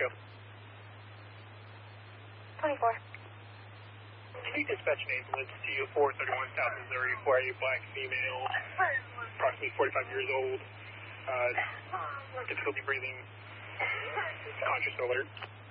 go. 24. Can you dispatch an ambulance to 431 South Missouri for a black female, approximately 45 years old, difficulty breathing, conscious alert?